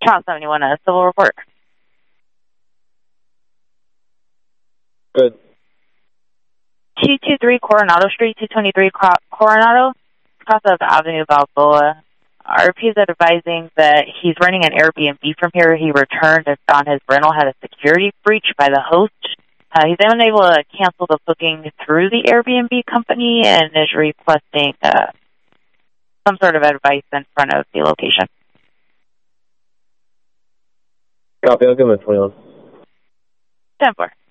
Child 71, a civil report. Good. 223 Coronado Street, 223 Coronado, across of Avenue Balboa. RP is advising that he's renting an Airbnb from here. He returned and found his rental had a security breach by the host. He's unable to cancel the booking through the Airbnb company and is requesting some sort of advice in front of the location. Copy, I'll give him a 21. 10-4.